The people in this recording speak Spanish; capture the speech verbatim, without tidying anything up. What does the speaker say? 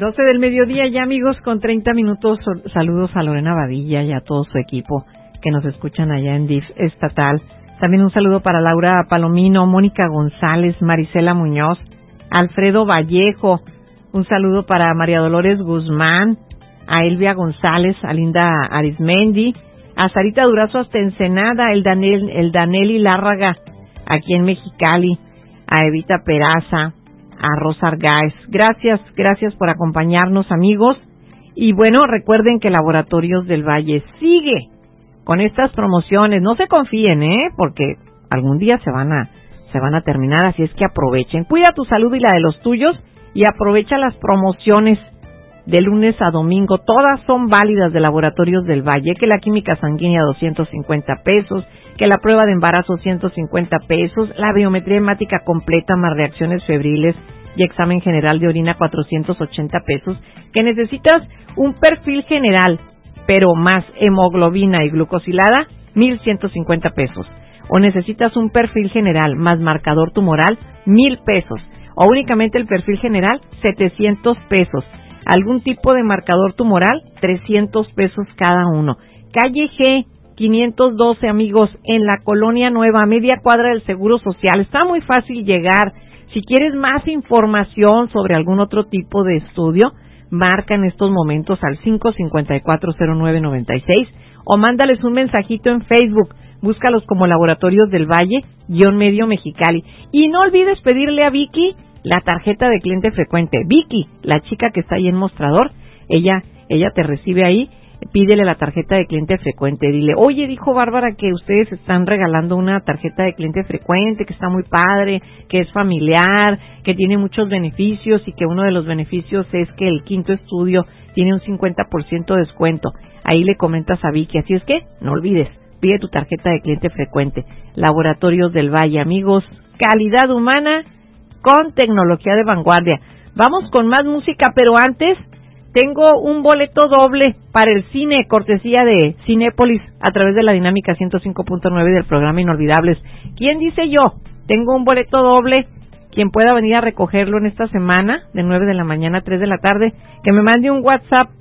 doce del mediodía ya, amigos, con treinta minutos. Saludos a Lorena Badilla y a todo su equipo que nos escuchan allá en D I F estatal. También un saludo para Laura Palomino, Mónica González, Marisela Muñoz, Alfredo Vallejo. Un saludo para María Dolores Guzmán, a Elvia González, a Linda Arismendi, a Sarita Durazo hasta Ensenada, el Daniel, el Daneli Lárraga aquí en Mexicali, a Evita Peraza, a Rosa Argáez. Gracias, gracias por acompañarnos, amigos. Y bueno, recuerden que Laboratorios del Valle sigue con estas promociones. No se confíen, ¿eh? Porque algún día se van a se van a terminar, así es que aprovechen. Cuida tu salud y la de los tuyos y aprovecha las promociones de lunes a domingo. Todas son válidas de Laboratorios del Valle. Que la química sanguínea doscientos cincuenta pesos, que la prueba de embarazo ciento cincuenta pesos, la biometría hemática completa más reacciones febriles y examen general de orina cuatrocientos ochenta pesos, que necesitas un perfil general pero más hemoglobina y glucosilada mil ciento cincuenta pesos, o necesitas un perfil general más marcador tumoral mil pesos, o únicamente el perfil general setecientos pesos, algún tipo de marcador tumoral trescientos pesos cada uno. Calle G quinientos doce, amigos, en la Colonia Nueva, media cuadra del Seguro Social. Está muy fácil llegar. Si quieres más información sobre algún otro tipo de estudio, marca en estos momentos al cinco cinco cuatro cero nueve nueve seis o mándales un mensajito en Facebook. Búscalos como Laboratorios del Valle, guión medio Mexicali. Y no olvides pedirle a Vicky la tarjeta de cliente frecuente. Vicky, la chica que está ahí en mostrador, ella, ella te recibe ahí. Pídele la tarjeta de cliente frecuente. Dile, oye, dijo Bárbara que ustedes están regalando una tarjeta de cliente frecuente, que está muy padre, que es familiar, que tiene muchos beneficios y que uno de los beneficios es que el quinto estudio tiene un cincuenta por ciento de descuento. Ahí le comentas a Vicky. Así es que no olvides, pide tu tarjeta de cliente frecuente. Laboratorios del Valle, amigos, calidad humana con tecnología de vanguardia. Vamos con más música, pero antes tengo un boleto doble para el cine, cortesía de Cinépolis, a través de la dinámica ciento cinco punto nueve del programa Inolvidables. ¿Quién dice yo? Tengo un boleto doble. Quien pueda venir a recogerlo en esta semana, de nueve de la mañana a tres de la tarde, que me mande un WhatsApp